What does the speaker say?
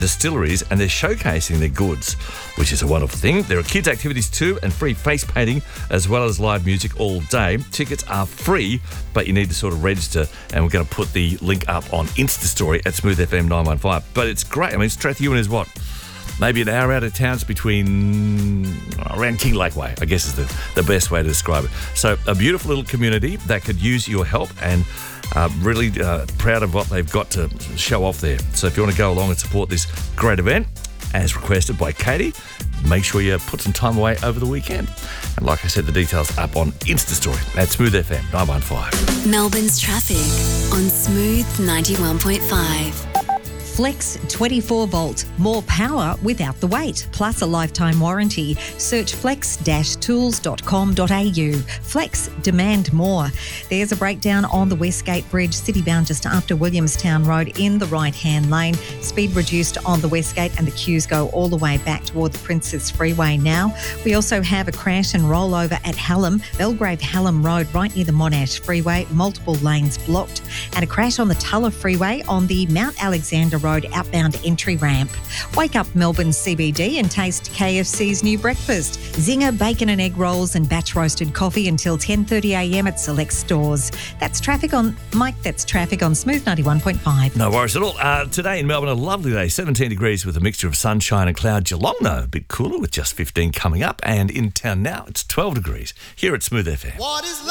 distilleries, and they're showcasing their goods, which is a wonderful thing. There are kids' activities too and free face painting as well as live music all day. Tickets are free, but you need to sort of register, and we're going to put the link up on Insta Story at Smooth FM 915. But it's great. I mean, Strathewen is what? Maybe an hour out of town. It's between around King Lake Way, I guess is the best way to describe it. So a beautiful little community that could use your help, and really proud of what they've got to show off there. So if you want to go along and support this great event, as requested by Katie, make sure you put some time away over the weekend. And like I said, the details up on Insta Story at Smooth FM 915. Melbourne's traffic on Smooth 91.5. Flex 24 volt, more power without the wait, plus a lifetime warranty. Search flex-tools.com.au. Flex, demand more. There's a breakdown on the Westgate Bridge, citybound just after Williamstown Road in the right-hand lane. Speed reduced on the Westgate and the queues go all the way back toward the Princess Freeway now. We also have a crash and rollover at Hallam, Belgrave Hallam Road right near the Monash Freeway, multiple lanes blocked, and a crash on the Tulla Freeway on the Mount Alexander Road outbound entry ramp. Wake up Melbourne CBD and taste KFC's new breakfast. Zinger bacon and egg rolls and batch roasted coffee until 10:30am at select stores. That's traffic on Smooth 91.5. No worries at all. Today in Melbourne, a lovely day, 17 degrees with a mixture of sunshine and cloud. Geelong, though, a bit cooler with just 15 coming up. And in town now, it's 12 degrees here at Smooth FM. What is